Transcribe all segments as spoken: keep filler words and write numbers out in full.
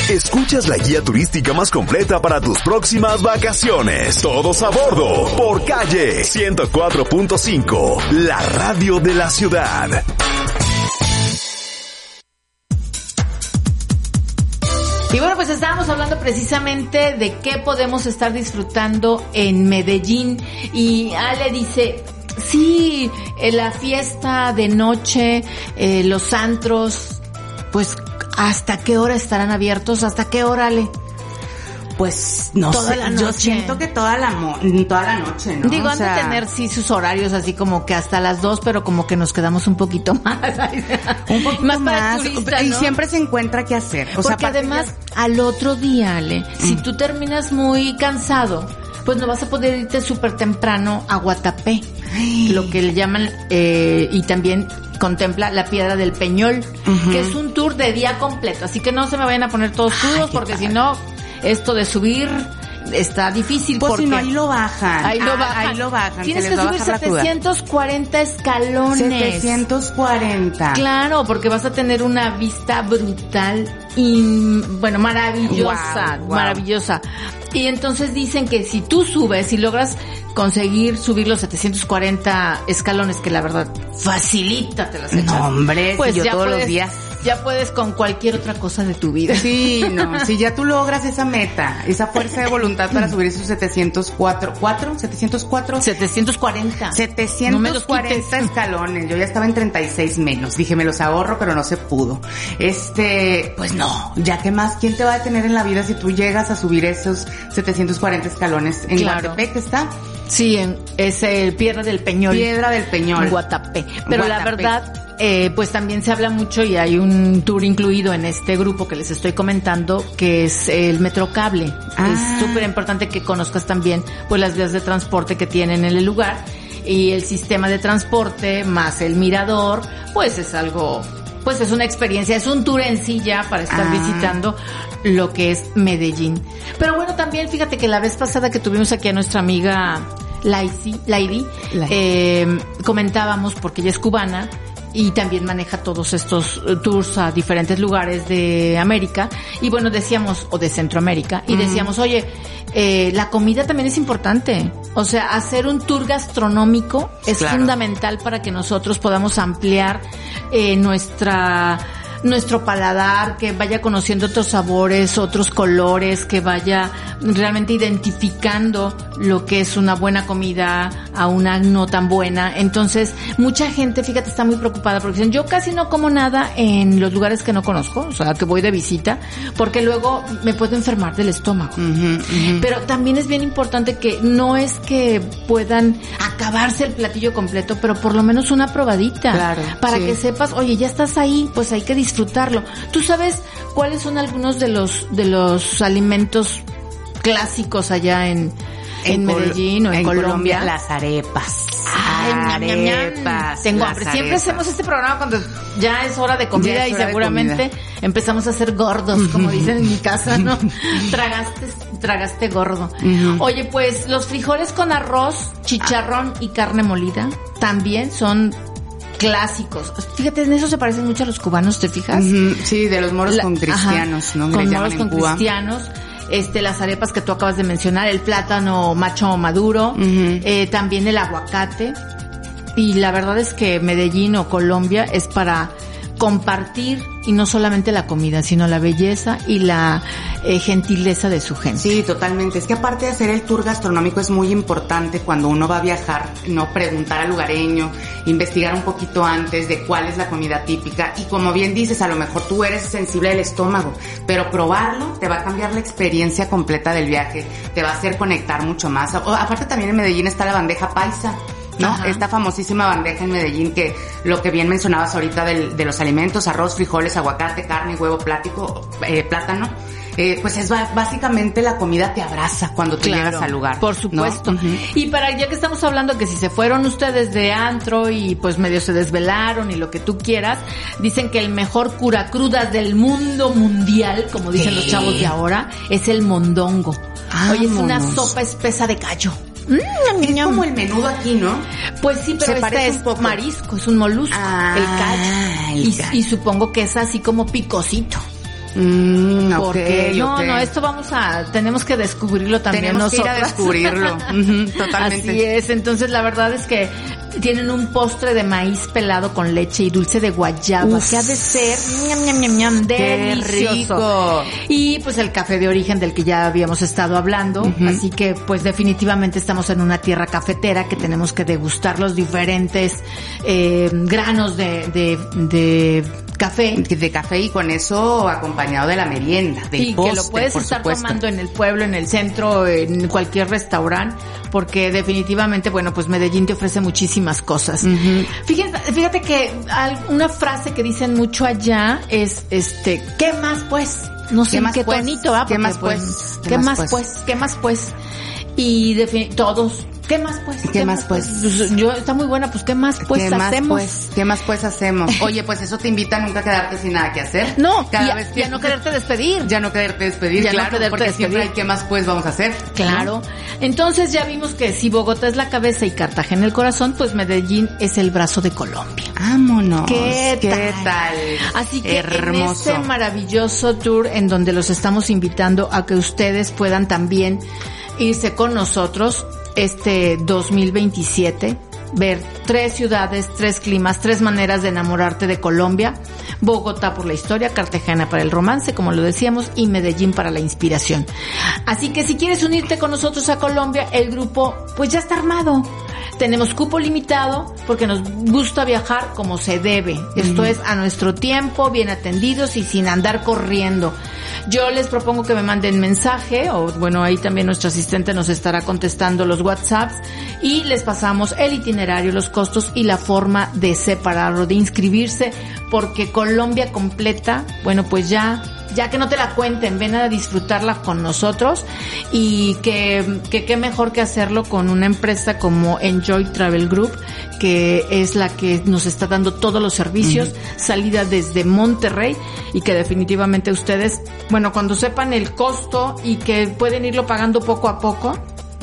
Escuchas la guía turística más completa para tus próximas vacaciones. Todos a bordo por Calle ciento cuatro punto cinco, la radio de la ciudad. Y bueno, pues estábamos hablando precisamente de qué podemos estar disfrutando en Medellín. Y Ale dice, sí, eh, la fiesta de noche, eh, los antros, pues, ¿hasta qué hora estarán abiertos? ¿Hasta qué hora, Ale? Pues no toda sé, la noche. Yo siento que toda la mo- toda la noche, ¿no? Digo, o han sea, de tener sí sus horarios así como que hasta las dos, pero como que nos quedamos un poquito más. un poquito más, más, para turista, y ¿no? siempre se encuentra qué hacer. O Porque sea, además, ya... al otro día, Ale, mm. si tú terminas muy cansado, pues no vas a poder irte súper temprano a Guatapé, Ay. lo que le llaman, eh, y también contempla la Piedra del Peñol, uh-huh. que es un tour de día completo, así que no se me vayan a poner todos duros, porque si no, esto de subir está difícil. Pues porque si no, ahí lo bajan. Ahí lo ah, bajan. Ahí lo bajan. Tienes que subir setecientos cuarenta escalones. setecientos cuarenta. Claro, porque vas a tener una vista brutal y, bueno, maravillosa, wow, wow. maravillosa. Y entonces dicen que si tú subes y logras conseguir subir los setecientos cuarenta escalones, que la verdad facilita, te las echas. No, hombre, pues si yo ya todos puedes, los días. Ya puedes con cualquier otra cosa de tu vida. Sí, no, si ya tú logras esa meta, esa fuerza de voluntad para subir esos setecientos cuatro, ¿cuatro? ¿setecientos cuatro? setecientos cuarenta. setecientos cuarenta no escalones. Yo ya estaba en treinta y seis menos. Dije, me los ahorro, pero no se pudo. Este, pues no, ya que más, ¿quién te va a detener en la vida si tú llegas a subir esos setecientos cuarenta escalones? En claro. Guatapé, ¿qué está? Sí, en, es el Piedra del Peñol. Piedra del Peñol. En Guatapé. Pero Guatapé. La verdad, eh, pues también se habla mucho y hay un tour incluido en este grupo que les estoy comentando, que es el Metrocable. Ah. Es súper importante que conozcas también, pues, las vías de transporte que tienen en el lugar. Y el sistema de transporte más el mirador, pues es algo, pues es una experiencia, es un tour en sí ya para estar ah. visitando lo que es Medellín. Pero bueno, también fíjate que la vez pasada que tuvimos aquí a nuestra amiga Laidy, Laidy, eh, comentábamos, porque ella es cubana y también maneja todos estos tours a diferentes lugares de América, y bueno, decíamos, o de Centroamérica, y decíamos, mm. oye, eh, la comida también es importante. O sea, hacer un tour gastronómico es claro. fundamental para que nosotros podamos ampliar eh, nuestra... nuestro paladar, que vaya conociendo otros sabores, otros colores, que vaya realmente identificando lo que es una buena comida a una no tan buena. Entonces, mucha gente, fíjate, está muy preocupada porque dicen, yo casi no como nada en los lugares que no conozco, o sea, que voy de visita, porque luego me puedo enfermar del estómago. Uh-huh, uh-huh. Pero también es bien importante que no es que puedan acabarse el platillo completo, pero por lo menos una probadita. Claro. Para sí. que sepas, oye, ya estás ahí, pues hay que disfrutarlo. ¿Tú sabes cuáles son algunos de los de los alimentos clásicos allá en, en, en Medellín o en, en Colombia? Colombia? Las arepas. Ay, arepas. Tengo hambre. Siempre arepas. Hacemos este programa cuando ya es hora de comida y seguramente empezamos a ser gordos, como dicen en mi casa, ¿no? tragaste, tragaste gordo. Uh-huh. Oye, pues los frijoles con arroz, chicharrón y carne molida también son clásicos. Fíjate, en eso se parecen mucho a los cubanos, ¿te fijas? Uh-huh. Sí, de los moros La, con cristianos, ajá, ¿no? Con moros con Cuba. cristianos. Este, las arepas que tú acabas de mencionar, el plátano macho maduro, uh-huh. eh, también el aguacate. Y la verdad es que Medellín o Colombia es para compartir, y no solamente la comida, sino la belleza y la eh, gentileza de su gente. Sí, totalmente. Es que aparte de hacer el tour gastronómico es muy importante cuando uno va a viajar, no preguntar al lugareño, investigar un poquito antes de cuál es la comida típica, y como bien dices, a lo mejor tú eres sensible del estómago, pero probarlo te va a cambiar la experiencia completa del viaje, te va a hacer conectar mucho más. O, aparte también en Medellín está la bandeja paisa, ¿no? Ajá. Esta famosísima bandeja en Medellín, que lo que bien mencionabas ahorita del, de los alimentos, arroz, frijoles, aguacate, carne, huevo, plático, eh, plátano, eh, pues es básicamente la comida te abraza cuando tú claro, llegas al lugar. Por supuesto. ¿No? Uh-huh. Y para, ya que estamos hablando que si se fueron ustedes de antro y pues medio se desvelaron y lo que tú quieras, dicen que el mejor cura crudas del mundo mundial, como dicen ¿Qué? Los chavos de ahora, es el mondongo. Ah, Oye, es una sopa espesa de gallo. Mm, es como el menudo aquí, ¿no? Pues sí, pero este es poco. marisco, es un molusco, ah, el callo. El y, y supongo que es así como picosito. Mm, porque okay, no, okay. no, esto vamos a, tenemos que descubrirlo también tenemos nosotras. que ir a descubrirlo. Uh-huh, totalmente. Así es, entonces la verdad es que tienen un postre de maíz pelado con leche y dulce de guayaba, Uf, que ha de ser ñam, ñam, ñam, ñam, delicioso. Rico. Y pues el café de origen del que ya habíamos estado hablando, uh-huh. Así que pues definitivamente estamos en una tierra cafetera que tenemos que degustar los diferentes eh, granos de, de, de café. De café y con eso acompañado de la merienda, del y postre, que lo puedes por estar supuesto. tomando en el pueblo, en el centro, en cualquier restaurante, porque definitivamente, bueno, pues Medellín te ofrece muchísimas cosas. Uh-huh. Fíjate, fíjate que una frase que dicen mucho allá es, este, ¿qué más pues? No sé ¿Qué en más qué pues? tonito, ¿ah? ¿Qué más pues? pues? ¿Qué, ¿Qué más pues? pues? ¿Qué más pues? Y defini- todos. ¿Qué más pues? ¿Qué, ¿Qué más pues? pues? Yo, está muy buena, pues ¿qué más pues ¿Qué hacemos? Más, pues? ¿Qué más pues hacemos? Oye, pues eso te invita a nunca quedarte sin nada que hacer. No, cada ya, vez que ya no quererte despedir. Ya no quererte despedir, ya claro, no quererte porque despedir. siempre hay qué más pues vamos a hacer. Claro. Entonces ya vimos que si Bogotá es la cabeza y Cartagena el corazón, pues Medellín es el brazo de Colombia. Vámonos. ¿Qué, ¿Qué tal? tal? Así que hermoso. en este maravilloso tour en donde los estamos invitando a que ustedes puedan también irse con nosotros este dos mil veintisiete, ver tres ciudades, tres climas, tres maneras de enamorarte de Colombia. Bogotá por la historia, Cartagena para el romance, como lo decíamos, y Medellín para la inspiración. Así que si quieres unirte con nosotros a Colombia, el grupo pues ya está armado. Tenemos cupo limitado porque nos gusta viajar como se debe. Esto uh-huh. es a nuestro tiempo, bien atendidos y sin andar corriendo. Yo les propongo que me manden mensaje, o bueno, ahí también nuestro asistente nos estará contestando los WhatsApps, y les pasamos el itinerario, los costos y la forma de separarlo, de inscribirse, porque Colombia completa, bueno, pues ya, ya que no te la cuenten, ven a disfrutarla con nosotros, y que, que qué mejor que hacerlo con una empresa como Enjoy Travel Group, que es la que nos está dando todos los servicios, uh-huh. salida desde Monterrey, y que definitivamente ustedes, bueno, cuando sepan el costo y que pueden irlo pagando poco a poco,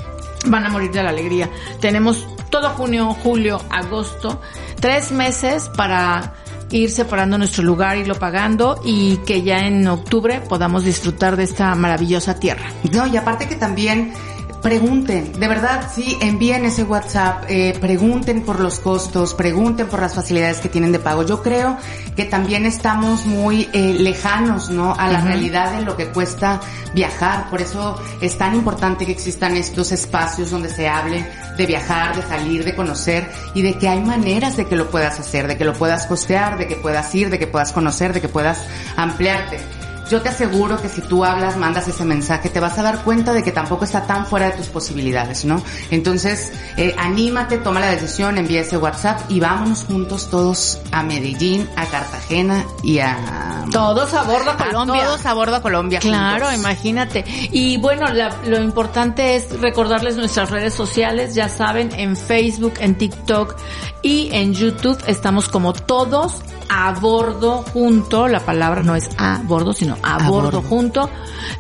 van a morir de la alegría. Tenemos todo junio, julio, agosto, tres meses para ir separando nuestro lugar, irlo pagando, y que ya en octubre podamos disfrutar de esta maravillosa tierra. No, y aparte que también pregunten, de verdad, sí, envíen ese WhatsApp, eh, pregunten por los costos, pregunten por las facilidades que tienen de pago. Yo creo que también estamos muy eh, lejanos, ¿no?, a la uh-huh. realidad de lo que cuesta viajar. Por eso es tan importante que existan estos espacios donde se hable de viajar, de salir, de conocer, y de que hay maneras de que lo puedas hacer, de que lo puedas costear, de que puedas ir, de que puedas conocer, de que puedas ampliarte. Yo te aseguro que si tú hablas, mandas ese mensaje, te vas a dar cuenta de que tampoco está tan fuera de tus posibilidades, ¿no? Entonces, eh, anímate, toma la decisión, envía ese WhatsApp y vámonos juntos todos a Medellín, a Cartagena y a... Todos a bordo a Colombia. A todos a bordo a Colombia. Claro, juntos. Imagínate. Y bueno, la, lo importante es recordarles nuestras redes sociales, ya saben, en Facebook, en TikTok y en YouTube estamos como Todos a Bordo Junto, la palabra no es a bordo, sino a, a bordo, bordo junto,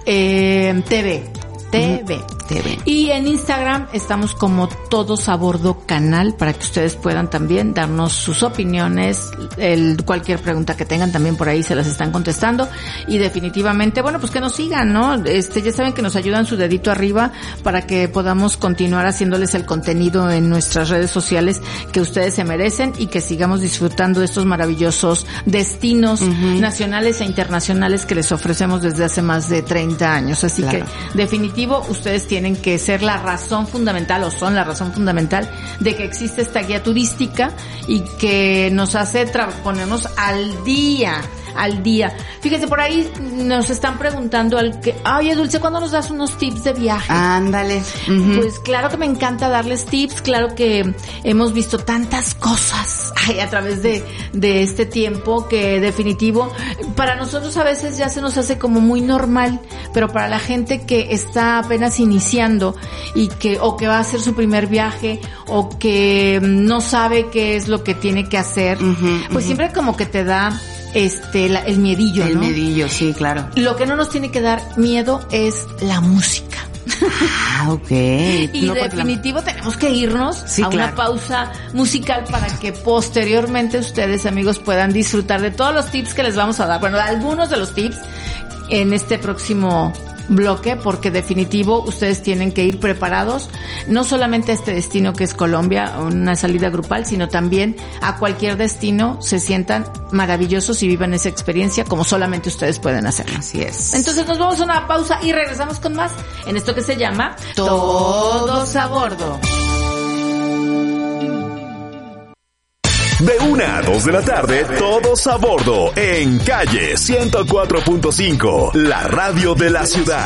eh, T V. T V. T V. Y en Instagram estamos como Todos a Bordo Canal, para que ustedes puedan también darnos sus opiniones, el, cualquier pregunta que tengan también por ahí se las están contestando, y definitivamente, bueno, pues que nos sigan, ¿no? Este, ya saben que nos ayudan su dedito arriba para que podamos continuar haciéndoles el contenido en nuestras redes sociales que ustedes se merecen, y que sigamos disfrutando de estos maravillosos destinos uh-huh. nacionales e internacionales que les ofrecemos desde hace más de treinta años. Así claro. que definitivamente ustedes tienen que ser la razón fundamental, o son la razón fundamental de que existe esta guía turística, y que nos hace tra- ponernos al día, al día. Fíjense, por ahí nos están preguntando al que, oye Dulce, ¿cuándo nos das unos tips de viaje? Ándale. Uh-huh. Pues claro que me encanta darles tips, claro que hemos visto tantas cosas ay, a través de, de este tiempo, que definitivo, para nosotros a veces ya se nos hace como muy normal, pero para la gente que está apenas iniciando y que, o que va a hacer su primer viaje, o que no sabe qué es lo que tiene que hacer, uh-huh, pues uh-huh. siempre como que te da este la, el miedillo, el ¿no? El miedillo, sí, claro. Lo que no nos tiene que dar miedo es la música. Ah, ok. Y no, definitivo la... tenemos que irnos sí, a claro. una pausa musical para que posteriormente ustedes, amigos, puedan disfrutar de todos los tips que les vamos a dar. Bueno, de algunos de los tips en este próximo bloque, porque definitivo ustedes tienen que ir preparados no solamente a este destino que es Colombia, una salida grupal, sino también a cualquier destino, se sientan maravillosos y vivan esa experiencia como solamente ustedes pueden hacerlo. Así es. Entonces nos vamos a una pausa y regresamos con más en esto que se llama Todos a Bordo. De una a dos de la tarde, todos a bordo en Calle ciento cuatro punto cinco, la radio de la ciudad.